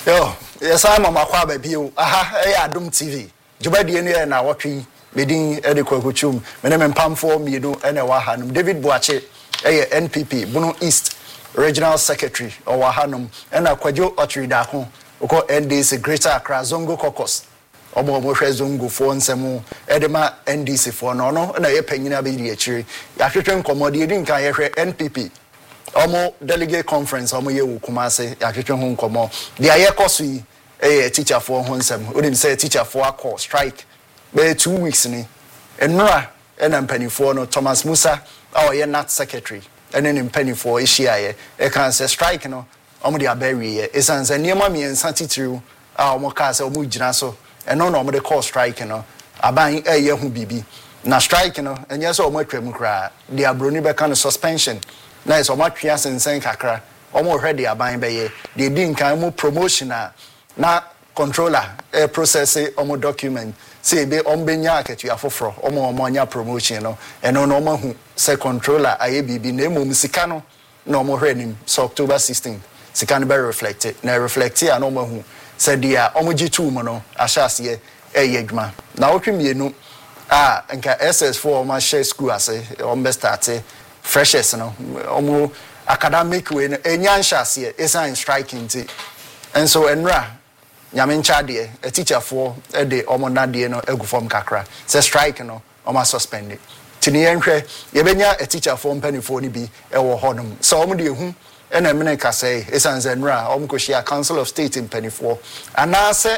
Yo, yes, I'm a Makwa baby. Aha, Adum TV. Jubadi ni na watwi medin ede kwakuchum. Me name Pam for me do ene wahanum. David Boache, NPP, Bono East Regional Secretary or wahanum. Ena Kwajo Otrida ko. Oko NDC Greater Accra Zongo Caucus. Omo hwe Zongo fo nsemu edema NDC fo no no na ye panyina be di akiri. Ya hwehwe nkomode edi nkan ye hwe NPP. Omo delegate conference omo ye Kumase ya hwehwe ho nkomo. Dia ye koso yi teacher for ho nsem. Odim say teacher for akọ strike. Be 2 weeks ni. Enra ena mpanifo no Thomas Musa our ye NAT secretary. Ene ni mpanifo ehia ye. E kan say strike no omo dia bury ye. Esanse niema mi ensa titiriu a omo ka say omo gina so. Eno no omo de call strike no. Aban ye hu bibi. Na strike no enye so omo atwam kra. Dia broni be kan suspension. Na is omo atwia sensen kakra. Omo hwede aban be ye. De din kan mo promotion na controller process omo document say be ombenya aketua foforo omo anya promotion no eno no omo hu say controller aye bibi na emom sika no na omo hwenim so October 16 sika no be reflected na reflect ya no omo hu say dia omo G2 mo no ahase adwuma na otwemienu nka SS4 omo share school ase omo start freshers no omo academic way enya nhase esan striking ti and so enra nyame nchade a teacher for de omonade no agufom kakra say strike no omo suspend tini yenhwe yebenya a teacher for mpanifo ni bi ewo honum so omo de hu ena mene ka say esanze nra omo ko share council of state mpanifo ana se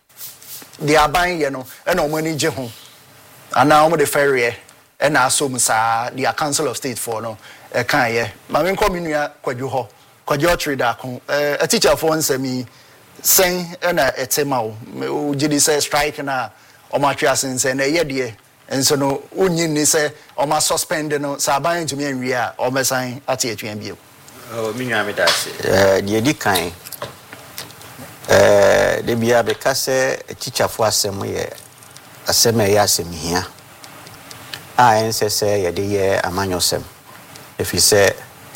de aban ye no ena omo ni je ho ana omo de ferry ena asom sa the council of state for no e kan ye ma me nko minua kwadwo ho kwadwo trader ko a teacher for nsami sen ena etema o gidi say strike na o ma twa sense na ye de enso no unyi ni say o ma suspend no sa ban tumi anwie a o mesan ate atwan bio minua me dase de di kan de bia be ka say teacher for asem ye asem ye asem hia ense say ye de ye amanyosem if you say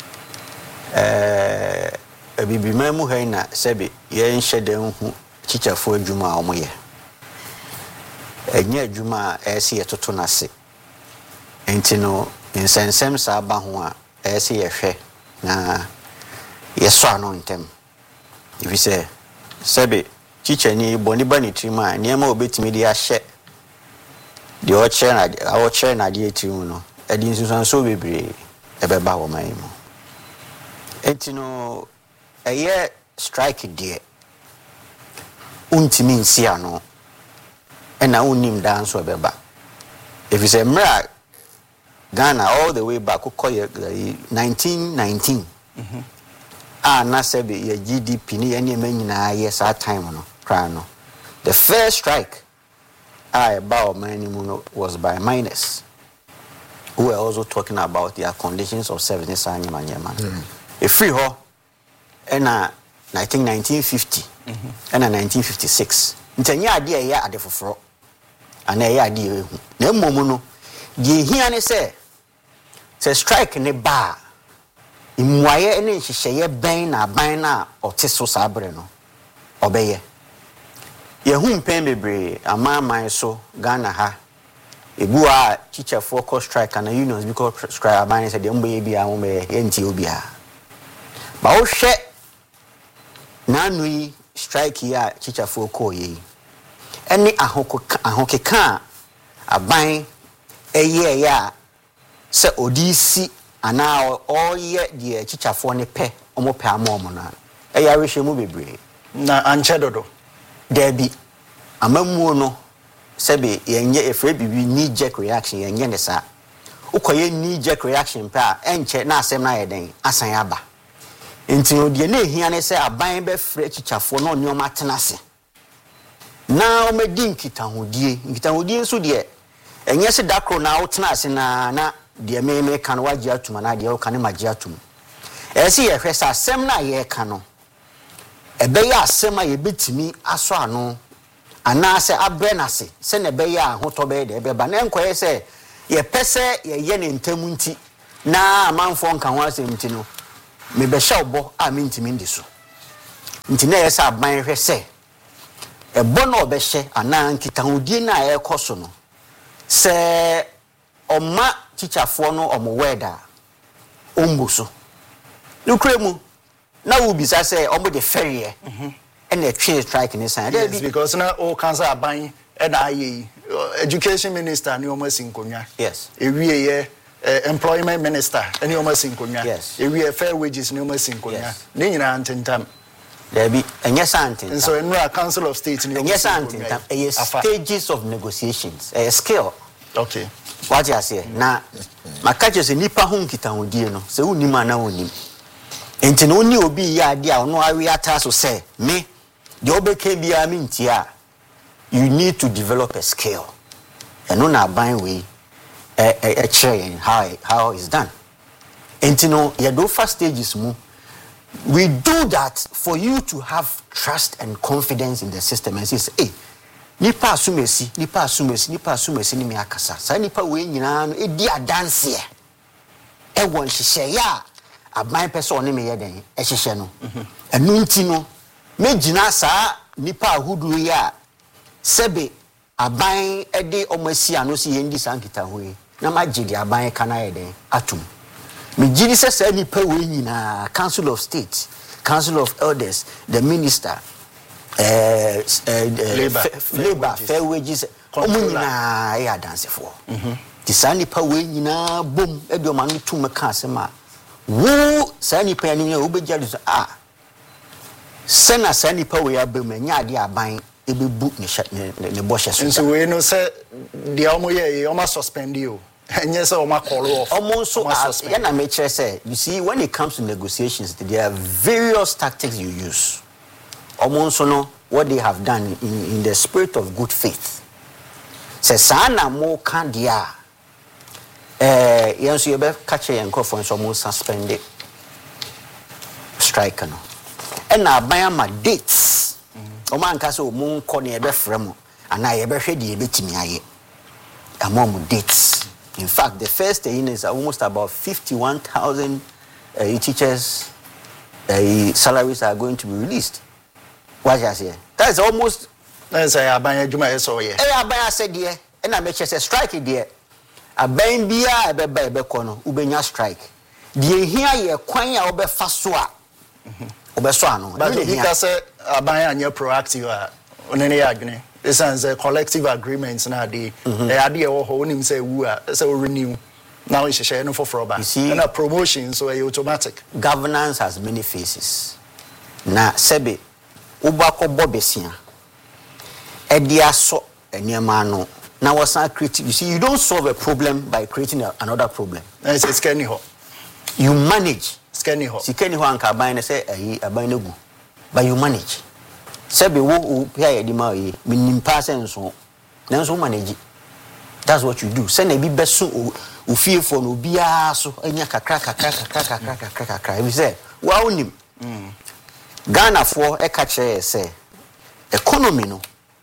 bibi mamu haina sebe ye nhede hu chichafo adwuma omoye enye adwuma ese ye toto nase enti no insensem sa ba ho a ese ye hwe na ye so ano ntem if you say sebe chichani boni bani trima niema obetimi de ahye de oche na de etimu no edi nsusan so bebre ebeba wo man mu enti no eye strike de untimi nsia no ena unim dance obeba if you say mra Ghana all the way back koye 1919 na sebe ye GDP ni ene manyina yes that time no kra no the first strike about many was by miners who were also talking about their conditions of service and manyama a free ho ena I think 1950 ena 1956 ntanya ade ya ade foforo ana ya ade ehu na mmom no die hia ne se strike ne ba imwaye ene nhihye ben na ban na oteso sabre no obeye yehu mpem bebre amaman so Ghana ha ebua teacher for call strike and unions because strike aban se de mboye bia mo be enti obia ba wo hwe na nui strike ya teacher for call ye eni ahokeka aban eye ya se odisi ana oye de teacher for ne pe omo pe amom na eya rehwe mu bebre na anchedodo debi amamu no sebe yenye efre bibi knee jerk reaction yenye ne sa ukoye knee jerk reaction pa enche na asem na yeden asan aba enti odie na ehia ne se aban be fre chichafo no nyoma tenase na o medi nkitahodie nso de enye se dakro na otenase na de meme kan waji atuma na de o kan maji atum ese ye hwe sa asem na ye ka no ebe ya asem a ye betimi aso ano anase abrenase se ne be ya hotobe de be ba na enkoye se ye pese ye ne ntamu nti na amanfo nka ho asem nti no me be sha obo a mentimi ndi so nti na yesa aban hwe se ebo na obehye ana nkitahudie na ekoso no se oma teacherfo no omo weda ombuso nukremu na wo bisa se omo de ferry and a trade strike in this. Yes, because now all kinds of buying and education minister and you almost in Konya. Yes. Employment minister and you almost in Konya. Yes. A fair wages and you almost in Konya. Nina Antintam. There be and yes, Antin. And so in a council of state in yes, Antin. Stages of negotiations. A scale. Okay. What you say now? My catches a nipa home kita no. So ni mana unim. Enti no ni obi ya dia no awi ataso say me. The obeke bia mintia, you need to develop a skill. And on a buying way a train how it's done. And you know, your first stages we do that for you to have trust and confidence in the system and say, hey, nipa asumesi ni me akasa. Sa nipa we nyina no e dia dance e won hihye ya aban person ne me ye den e hihye no. Enu nti no mejina sa nipa ahudu ya sebe aban ede omasi ano si yendi sankita hoye na magidi aban kana eden atum mejidi se nipa we nyina council of state, council of elders, the minister labor fair wages omunyina ya dance for ti sa nipa we nyina bom ede omanu tum ka asema wo sa nipa ni wo begya so Sena sani pa we abem nya ade aban ebebu ne boshe so. So we know say the omo ye omo suspend you. Enye say omo call off. Omo so ya na me kire say you see when it comes to negotiations there are various tactics you use. Omo so no what they have done in the spirit of good faith. Say sana mo kan dia yenso ye be catch yen crofon so mo suspend it. Strike no. And na buy my dates. O man ka so mo nko ne ebe frem ana ye be hwede ye betimi aye. Among dates. In fact, the first thing is almost about 51,000 teachers salaries are going to be released. What you say? That is almost that's say aban adwuma eso ye. Aban said there and I make sure say strike there. Aban bia ebe kono ubenya strike. Die hia ye kwan a obefa so a but because aban anya proactive onene adwene this is a collective agreements na dey ade e wo ho onim say wu a say renew now is share no for froba and a promotion so automatic. Governance has many phases na sebe ubako bobesia edi aso eniema no na wasan create. You see, you don't solve a problem by creating another problem. It's kenny ho you manage scanning ho. Sikeni ho anka ban say aban nagu. But you manage. Sebe wo pay di ma yi minimpa senso. Nanso manage. That's what you do. Send e bi beso ofie for no bia so anya kakra. We say, wa onim. Ghana for e ka kire say economy no.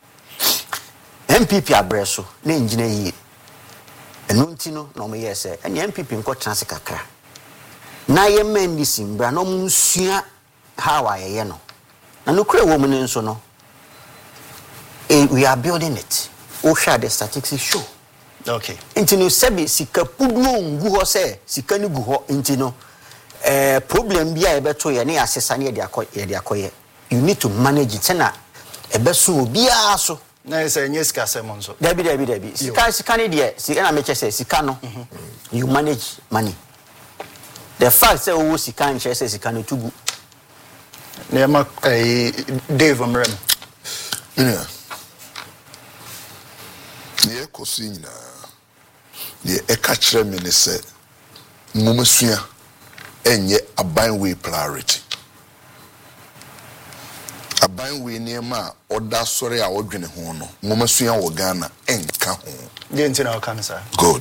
MPP abreso na engine yi. Enu nti no na mo ye say enya MPP nko transe kakra. Na ye men disimbra no munsua how aye no na no kure wo mun nso no we are building it. O share the statistics show. Okay. Inti no sebi sika pudu ngu ho se sika ni gu ho inti no problem bia e beto ye ne asesa ne ye de akoye. You need to manage it na e beso obi aso na say nye sika semon so. Dabi sika ne de sika na meche say sika no you manage money. The fact say we sika nche say sika no tugu ne ma Dave Omrem ne kosi nyina ne eka kire me ne se mumesua enye aban we priority aban we ne ma oda sori a odwene ho no mumesua wo Ghana enka ho de ntina o kan sa good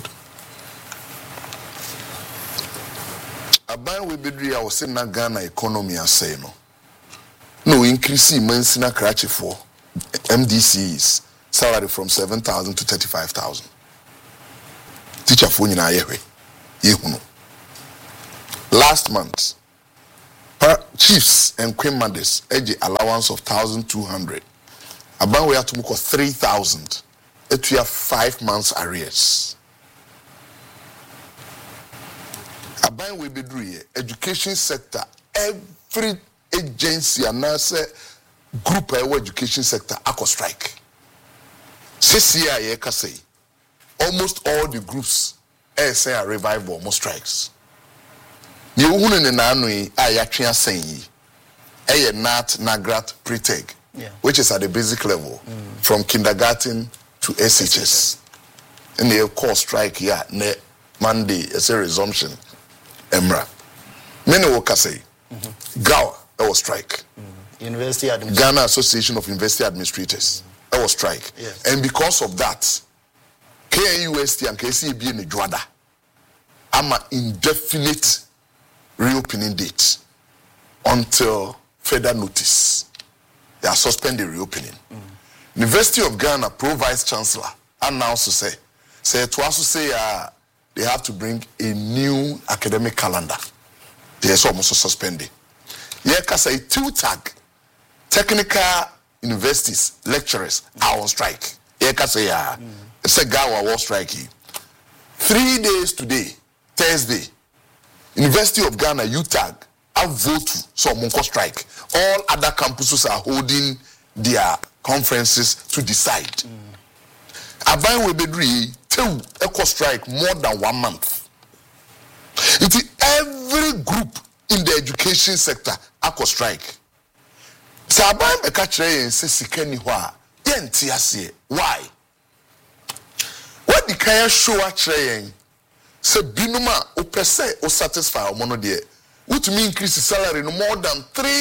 aban we bedri a wo se na Ghana economy asay no increase mansina krache for MDCs salary from 7,000 to 35,000 teacher for nyina yehwe yehuno last month chiefs and queen mothers edge allowance of 1,200. Aban we have to make 3,000. It we have 5 months arrears. Aban we be doing education sector. Every agency and group of education sector ako strike. CCI say almost all the groups say a revival almost strikes. You wouldn't know Nat Nagrat Preteg, which is at the basic level, from kindergarten to SHS. And they call strike here Monday as a resumption. Emra. Many workers say GAWA, that was strike. University Ghana Association of University Administrators, that was strike. Yes. And because of that, KNUST and KCB in the Dwada, I'm an indefinite reopening date until further notice. They are suspending reopening. University of Ghana Pro Vice Chancellor announced to say they have to bring a new academic calendar. They are almost suspended. Say TUTAG, technical universities, lecturers are on strike. Say GAWA was striking. 3 days today, Thursday, University of Ghana, UTAG, have voted so Monko strike. All other campuses are holding their conferences to decide. Aban Webedri, two eco strike more than 1 month. It is every group in the education sector eco strike. So Aban Bekachre say sikeni hwa yenti ase. Why? What the kaya show actually say binuma o pese o satisfy o mono de which mean increase the salary no more than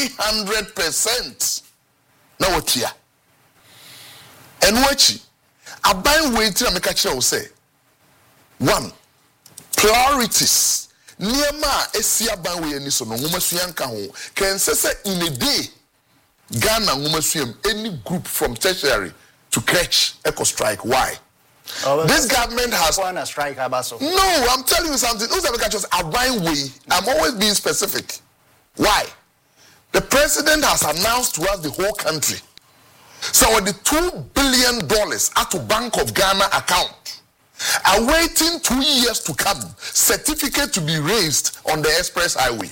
300%. Now what here? And watch Aban waiting and make a chair say 1 priorities Niema esia ban we ani so no ngomasuya nka ho can say in a day Ghana ngomasuya any group from tertiary to crèche eco strike. Why? This government has a strike. No, I'm telling you something. I'm always being specific. Why? The president has announced to us the whole country. So the $2 billion at the Bank of Ghana account are waiting 2 years to come. Certificate to be raised on the express highway.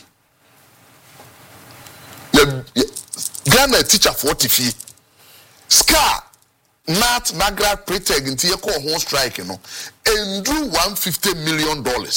Ghana teacher 40 feet. Scar. Nat Nagrat Preteg into your call home strike, and drew $150 million.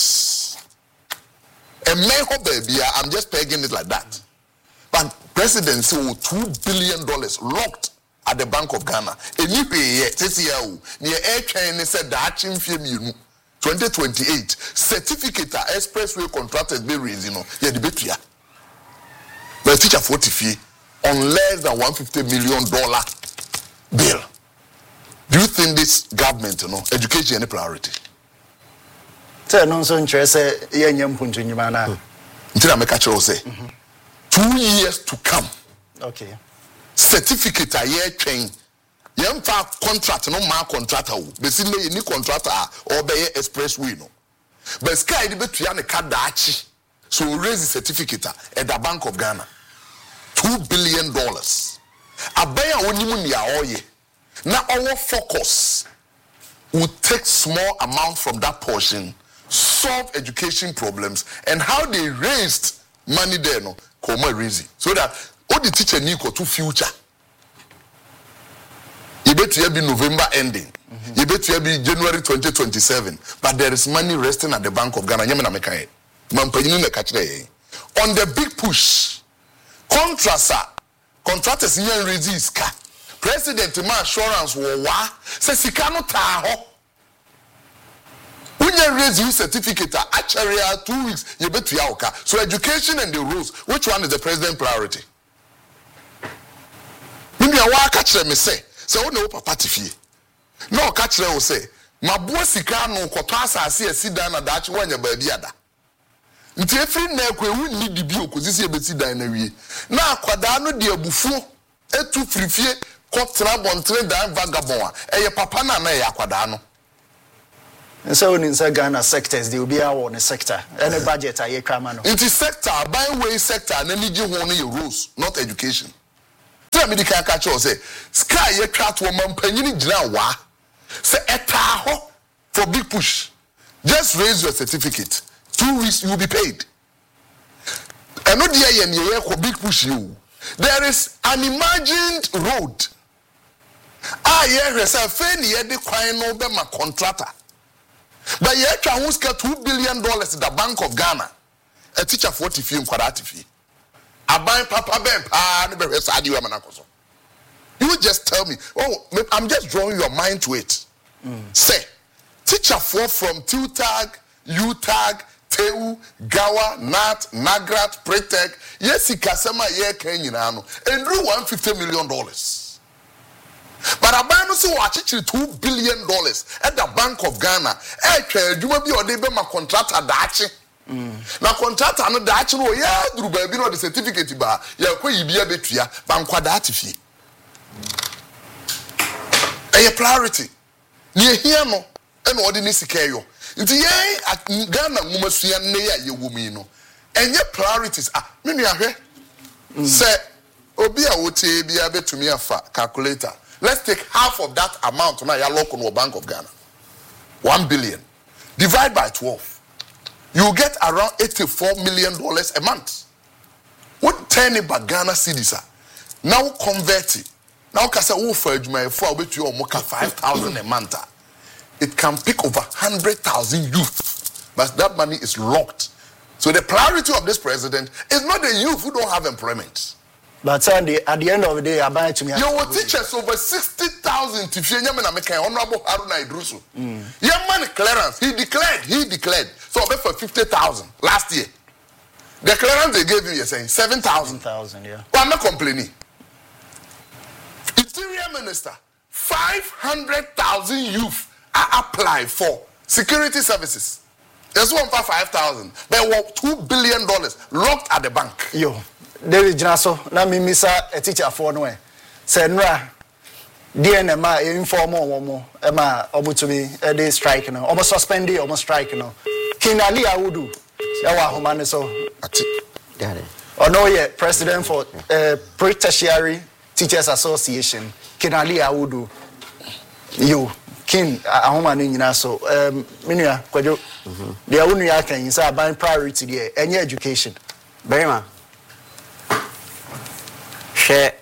And may baby, I'm just pegging it like that. But president said $2 billion locked at the Bank of Ghana. And you pay near Air China said that in 2028 certificate expressway contracted be raised, yeah, the bet here. But teacher 40 fee on less than $150 million bill. Do you think this government, education any priority? Say no so interest yenyam puntu nyuma na. Until make a say 2 years to come. Okay. Certificate a year train. Yemfa contract no ma contractor. Basically any contractor or be expressway no. But sky the betu ya ne kadachi. So raise the certificate at the Bank of Ghana. $2 billion. Abaya onimu ya oye. Now our focus will take small amount from that portion, solve education problems, and how they raised money there, no, come raise so that all the teacher need go to future. You bet you be November ending. You bet you be January 2027. But there is money resting at the Bank of Ghana. On the big push, contractors in raise car. President ma assurance wo wa say sika no taa ho when you raise your certificate actually 2 weeks you betu ya oka. So education and the rules, which one is the president priority? Maybe I wa catch them say o no papa tifie no catch them say maboa sika no kwoto asase asida na dachi wanya baabi ada nti efiri na ekwe wunni dibi okozisi ebeti dan na wie na akwada no de abufuo etu firifie kotra bontre dan vagabond eye papa na na ya akwada no And so in Ghana sectors, they will be our own sector. Any budget I come on. It is sector, byway sector, and then you want your rules, not education. Tell me the catch or say, Sky ye cat woman penny jina say etaho for big push. Just raise your certificate. 2 weeks you will be paid. And not the year for big push you. There is an imagined road. Hear yourself, the crime over my contractor. But you can get $2 billion in the Bank of Ghana. A teacher 40 fee and quarter fee. I buy Papa Ben. You just tell me, oh, I'm just drawing your mind to it. Say, teacher 4 from TUTAG, UTAG, TEU, Gawa, NAT, Nagrat, Pretec, yes, he can say my year Kenyano, and drew $150 million. But I buy no so watch $2 billion at the Bank of Ghana. You will be on the my contractor dachi. Now contractor no dachi no yeah, do baby no the certificate ba. Ya kwa ibia betua bankwa dachi fi. A priority. Near here no, and ordinary sikayo. Nti ye Ghana mumasua ne ya ye wumi no. Enye priorities me nua hwe. Say obi a wote bia betumi afa calculator. Let's take half of that amount now. You're local Bank of Ghana. 1 billion. Divide by 12. You get around $84 million a month. What 10 Ghana cedis are? Now convert it. Now can say for my 5,000 a month. It can pick over 100,000 youth. But that money is locked. So the priority of this president is not the youth who don't have employment. But at the end of the day, I buy to me. You will teach us over 60,000 to Honorable Haruna Idrusu. Young man clearance, he declared. So I bet for 50,000 last year. The clearance they gave you, you're saying 7,000. 7,000, yeah. Well, I'm not complaining. Interior Minister, 500,000 youth are applied for security services. There's one for 5,000. There were $2 billion locked at the bank. Yo. David Jinaso, na mi misa a teacher for no way. Say nra DNMA informal womo ema obutumi e dey strike no. Almost suspended, almost strike no. Kinali Awudu. E wa homane so. Got it. Ono ye president for Pre-Tertiary Teachers Association. Kinali Awudu. You kin ahomane nyina so menua kwadwo. The awunu ya kan say ban priority there any education. Very much. Share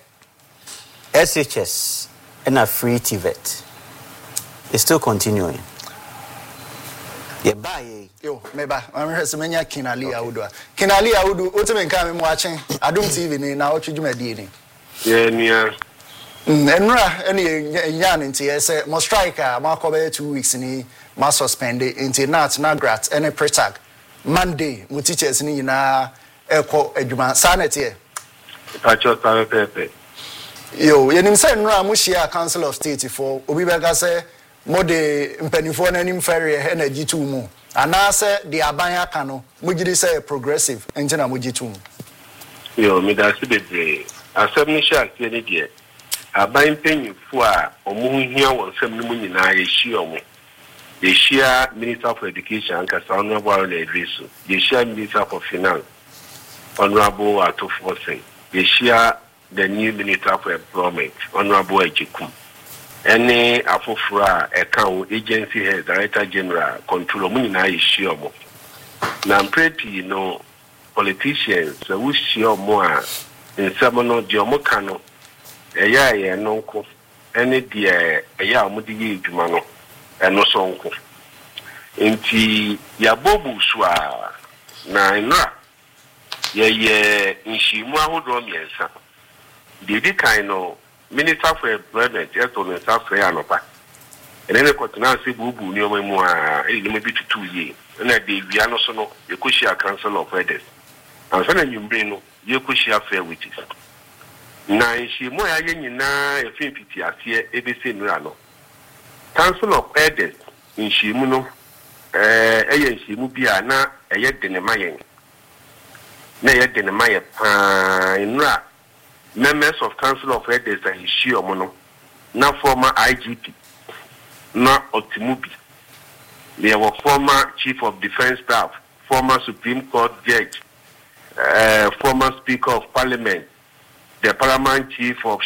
SHS and a free TVET. It's still continuing. Yeah, bye. Yo, meba. I'm here to menya Kinali Awudu. Kinali Awudu, ultimate come watching. Adum TV ni na ochu jume di ni. Yeah, nia. Enra any yan inti say mo striker ma ko be 2 weeks ni ma suspend inti Nagrat any pretag. Monday mo teachers ni na eko adwuma sanete. Pepe. Yo, yenim say nra mo share Council of State for obi bega say mo de mpanifo na nim ferry energy to mu ana say the aban aka no mo gidi say progressive enjina mo gitu mu. Yo, me da se bebre asem ni sha tie ni de aban mpanyifo a omo hia won sam ni mu nyina ye hia omo ye hia Minister for Education anka Honorable Idrisu ye hia Minister for Finance Honorable Atofosin ye hia the new Minister for Employment Honorable Ejikum any afofra account agency head Director General control mu nyina ye hia omo na mpreti no politicians who share more in Samono Diomocano, a ya nonco, any dear a ya mudi jumano, and no sonko. Inti Yabobu swa na ye in Shimwa who draw me and son. Did kind of Minister for Employment, yes, on South Koreanopa. And then a continency bubu near me maybe to 2 years. And I did Viano Sono, the Kushia Council of Elders. And so you bring you could share fair with it. Now, she more yen na a film pity as here, ABC Nurano. Council of Elders in Shimuno, a Shimubia na a yet denemayan. Nay, yet denemaya, in Ra. Members of Council of Elders and Shio Mono, now former IGP, not Optimubi. There were former Chief of Defense Staff, former Supreme Court Judge, former Speaker of Parliament, the Paramount Chief of